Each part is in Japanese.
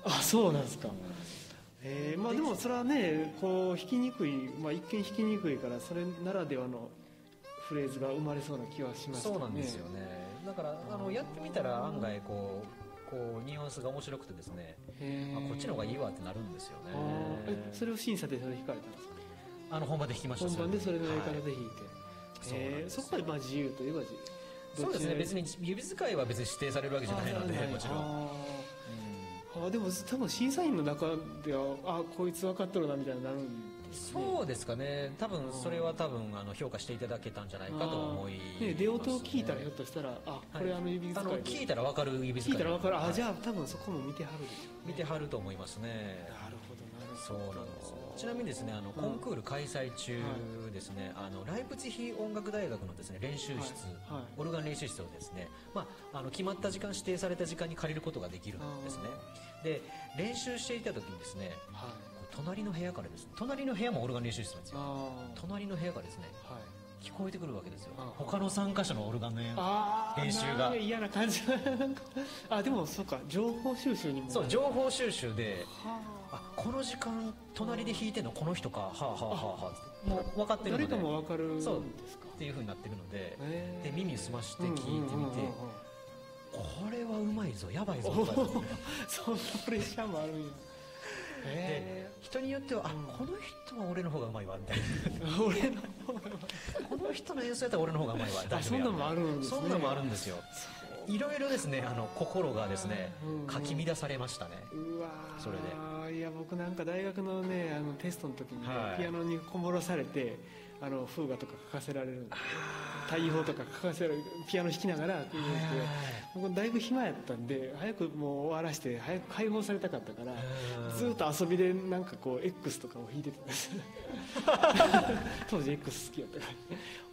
あ、そうなんですか。まあでもそれはね、こう弾きにくい、まあ、一見弾きにくいからそれならではのフレーズが生まれそうな気はしますけどね。 そうなんですよね。だからやってみたら案外こうニュアンスが面白くてですね、こっちの方がいいわってなるんですよね。 それを審査でそれ弾かれたんですか？ 本番で弾きました。 本番でそれのやり方で弾いて、 はい、 そこはまあ自由といえば自由。 そうですね。別に指使いは別に指定されるわけじゃないので、もちろん。 でも多分審査員の中ではこいつ分かっとるなみたいになるんですね。 そうですかね。多分それは評価していただけたんじゃないかと思いますね。 出音を聞いたらひょっとしたらこれ指使いで聞いたら分かる指使い。 聞いたら分かる。じゃあ多分そこも見てはるでしょうね。 見てはると思いますね。 なるほどなるほど。 そうなんです。ちなみにですね、コンクール開催中ですね、ライプツィヒ音楽大学のですね練習室、オルガン練習室をですね、決まった時間、指定された時間に借りることができるんですね。で、練習していた時にですね、隣の部屋からですね、隣の部屋もオルガン練習室なんですよ。隣の部屋からですね、聞こえてくるわけですよ。他の参加者のオルガンの練習が。 嫌な感じ。でもそうか、情報収集にも。 そう、情報収集で、この時間隣で弾いてんのこの人か、もう分かってるので、 誰かも分かるんですかっていう風になってるので、で耳澄まして聞いてみて、これはうまいぞ、やばいぞ。 そんなプレッシャーもあるんや。 で、人によってはこの人は俺の方がうまいわみたいな。この人の演奏やったら俺の方がうまいわ。 そんなのもあるんですね。 そんなのもあるんですよ。いろいろですね、心がですね、かき乱されましたね。それで。 いや、僕なんか大学のね、テストの時にピアノにこもらされて、フーガとか書かせられるんで、大砲とか書かせられる、ピアノ弾きながら僕だいぶ暇やったんで、早くもう終わらして早く解放されたかったから、ずっと遊びでなんかこう X とかを弾いてたんです当時 X 好きやったから。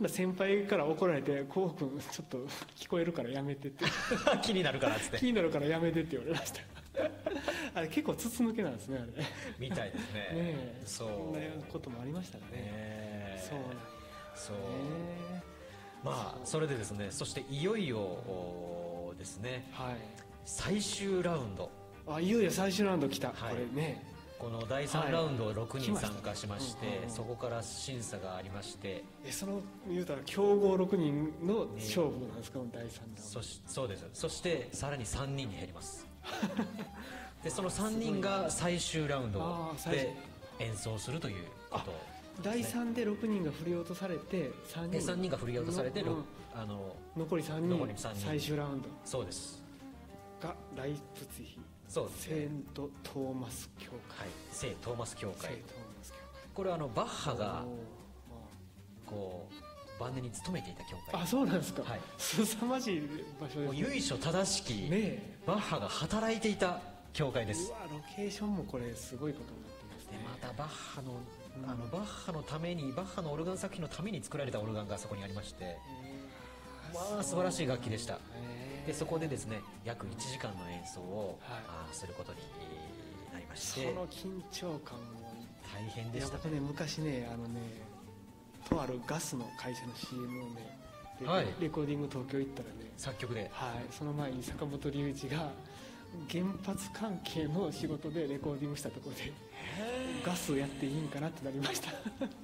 先輩から怒られて「こうくんちょっと聞こえるからやめて」って気になるからっつって気になるからやめてって言われましたあれ結構筒抜けなんですね、あれ。 みたいですね。 そんなこともありましたかね。そうなんそう。それでですね、そしていよいよですね、最終ラウンド。 いよいよ最終ラウンド来た。これね、 この第3ラウンド6人参加しまして、そこから審査がありまして、 言うたら強豪6人の勝負なんですか、第3ラウンド。 そうです。そしてさらに3人に減りますで、その3人が最終ラウンドで演奏するということを、 第3で6人が振り落とされて、 3人が振り落とされて、 残り3人最終ラウンド。 そうですがライプツィヒ聖トーマス教会。 聖トーマス教会。これはバッハがこう晩年に勤めていた教会。 そうなんですか。凄まじい場所ですね。 由緒正しきバッハが働いていた教会です。 ロケーションもこれすごいことになってますね。 またバッハのために、バッハのオルガン作品のために作られたオルガンがそこにありまして、素晴らしい楽器でした。で、そこでですね、約1時間の演奏をすることになりまして、 その緊張感も大変でした。 僕ね、昔ね、とあるガスの会社の CM をね、レコーディング東京行ったらね、 作曲で、 その前に坂本龍一が原発関係の仕事でレコーディングしたところで、ガスやっていいんかなってなりました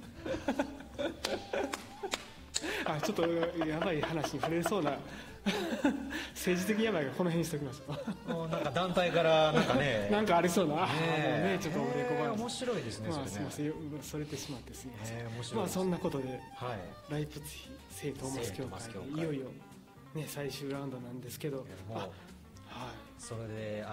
ちょっとやばい話に触れそうな政治的やばいがこの辺にしときますもうなんか団体からなんかねなんかありそうな、ちょっと俺面白いですね。 すみません、それてしまってすみません。そんなことで、ライプツィヒ聖トーマス教会いよいよね最終ラウンドなんですけど、 それで